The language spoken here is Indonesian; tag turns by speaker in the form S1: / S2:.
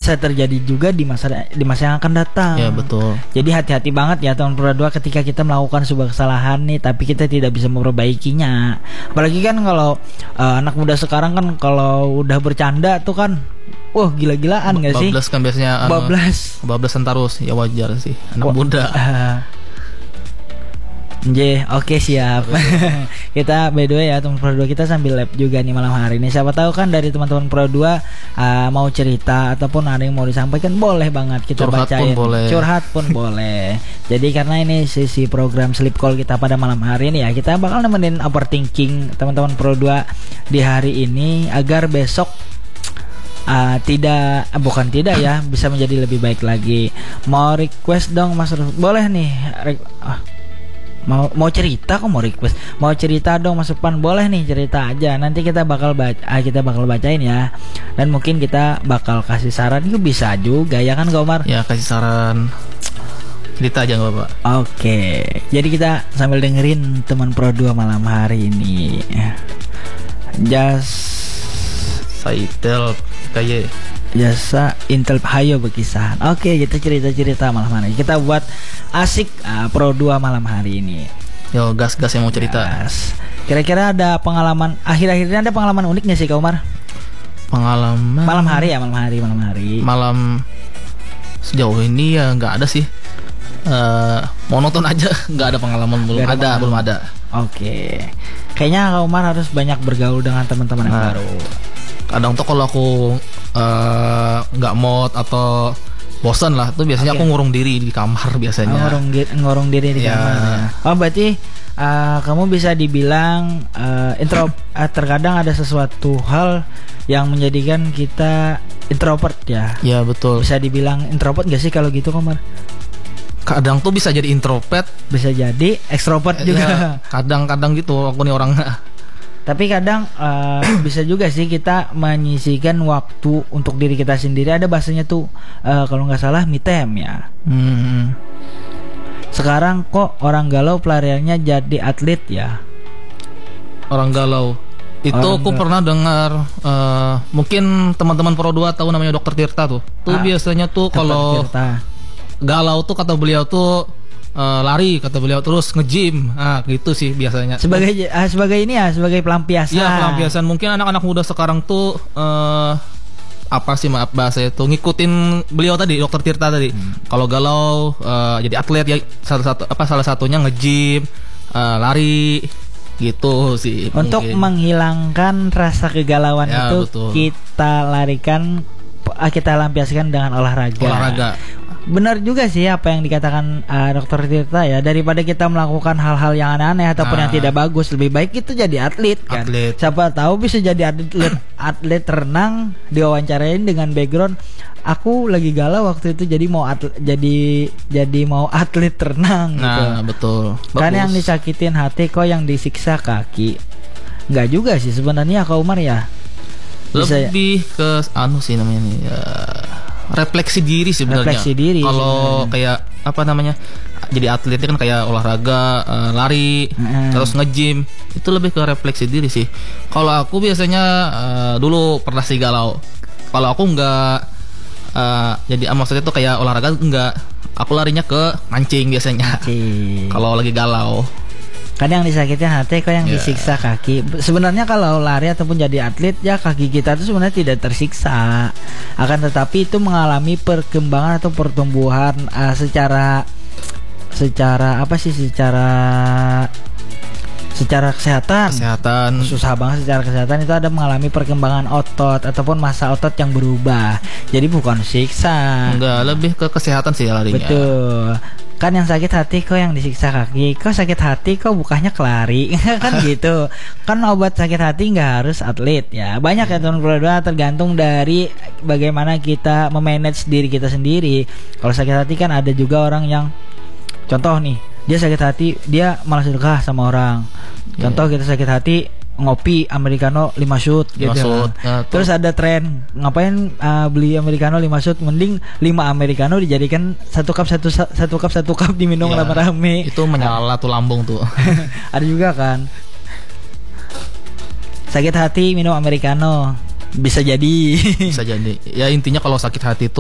S1: bisa terjadi juga di masa yang akan datang.
S2: Ya betul.
S1: Jadi hati-hati banget ya teman Pro 2 ketika kita melakukan sebuah kesalahan nih tapi kita tidak bisa memperbaikinya. Apalagi kan kalau anak muda sekarang kan kalau udah bercanda tuh kan wah gila-gilaan gak sih?
S2: Bablas kan biasanya bablasan terus. Ya wajar sih anak muda.
S1: Oke siap. Kita by the way ya teman Pro 2 kita sambil live juga nih malam hari ini. Siapa tahu kan dari teman-teman Pro 2 mau cerita ataupun ada yang mau disampaikan boleh banget kita
S2: curhat
S1: bacain.
S2: Curhat
S1: pun boleh. Jadi karena ini sisi program Sleep Call kita pada malam hari ini ya, kita bakal nemenin overthinking teman-teman Pro 2 di hari ini agar besok bisa menjadi lebih baik lagi. Mau request dong Mas Ruf? Boleh nih. Mau cerita kok mau request. Mau cerita dong Mas Upan, boleh nih cerita aja. Nanti kita bakal bacain ya. Dan mungkin kita bakal kasih saran itu bisa juga ya kan Kak Omar?
S2: Ya kasih saran. Cerita aja enggak Pak.
S1: Oke. Jadi kita sambil dengerin teman Pro 2 malam hari ini.
S2: Saitel kayak
S1: jasa Intel Hayo berkisah. Oke, kita cerita-cerita malam hari. Kita buat asik Pro 2 malam hari ini.
S2: Yo, gas yang mau cerita.
S1: Kira-kira ada pengalaman akhir-akhir ini ada pengalaman unik gak sih Kak Umar?
S2: Pengalaman
S1: malam hari.
S2: Malam sejauh ini ya nggak ada sih. Monoton aja, nggak ada pengalaman, belum ada.
S1: Oke. Kayaknya Kak Umar harus banyak bergaul dengan teman-teman yang baru.
S2: Kadang tuh kalau aku nggak mood atau bosan lah tuh biasanya aku ngurung diri di kamar biasanya.
S1: Ngurung diri di kamar ya. Oh berarti kamu bisa dibilang terkadang ada sesuatu hal yang menjadikan kita introvert ya.
S2: Ya betul.
S1: Bisa dibilang introvert gak sih kalau gitu Komar?
S2: Kadang tuh bisa jadi introvert,
S1: bisa jadi ekstrovert juga.
S2: Ya, kadang-kadang gitu aku nih orangnya.
S1: Tapi kadang bisa juga sih kita menyisihkan waktu untuk diri kita sendiri. Ada bahasanya tuh kalau nggak salah me time ya. Sekarang kok orang galau pelariannya jadi atlet ya.
S2: Orang galau itu aku pernah dengar, mungkin teman-teman Pro 2 tahu namanya Dokter Tirta tuh. Tuh biasanya tuh kalau galau tuh kata beliau tuh lari kata beliau, terus nge-gym. Gitu sih biasanya.
S1: Sebagai ini ya, sebagai pelampiasan.
S2: Iya, pelampiasan. Mungkin anak-anak muda sekarang tuh bahasa itu ngikutin beliau tadi, Dokter Tirta tadi. Kalau galau jadi atlet ya, salah satunya nge-gym, lari gitu sih.
S1: Untuk menghilangkan rasa kegalauan ya, itu betul. Kita lampiaskan dengan olahraga. Benar juga sih apa yang dikatakan Dokter Tirta ya. Daripada kita melakukan hal-hal yang aneh-aneh ataupun yang tidak bagus, lebih baik itu jadi atlet kan. Siapa tahu bisa jadi atlet renang, diwawancarain dengan background aku lagi galau waktu itu jadi mau atlet renang gitu.
S2: Betul.
S1: Kan yang disakitin hati kok yang disiksa kaki. Enggak juga sih sebenarnya Kak Umar ya.
S2: Lebih ke sih namanya nih ya, refleksi diri sebenarnya. Kalau kayak apa namanya, jadi atletnya kan kayak olahraga, lari, terus nge-gym, itu lebih ke refleksi diri sih. Kalau aku biasanya dulu pernah sih galau. Kalau aku nggak jadi maksudnya tuh kayak olahraga nggak, aku larinya ke mancing biasanya. Kalau lagi galau.
S1: Kadang yang disakitin hati kok yang disiksa kaki. Sebenarnya kalau lari ataupun jadi atlet ya kaki kita itu sebenarnya tidak tersiksa. Akan tetapi itu mengalami perkembangan atau pertumbuhan secara kesehatan. Susah banget secara kesehatan itu ada mengalami perkembangan otot ataupun massa otot yang berubah. Jadi bukan siksa.
S2: Enggak, lebih ke kesehatan sih larinya.
S1: Betul. Kan yang sakit hati kok yang disiksa kaki, kok sakit hati kok bukannya kelari. Kan gitu. Kan obat sakit hati nggak harus atlet ya. Banyak ya teman Pro 2, tergantung dari bagaimana kita memanage diri kita sendiri. Kalau sakit hati kan ada juga orang yang, contoh nih, dia sakit hati, dia malah sedekah sama orang. Contoh kita sakit hati, ngopi americano 5 shot gitu. Terus ada tren ngapain beli americano 5 shot, mending 5 americano dijadikan satu cup diminum rame-rame.
S2: Itu menyala tuh lambung tuh.
S1: Ada juga kan sakit hati minum americano, bisa jadi.
S2: Ya intinya kalau sakit hati itu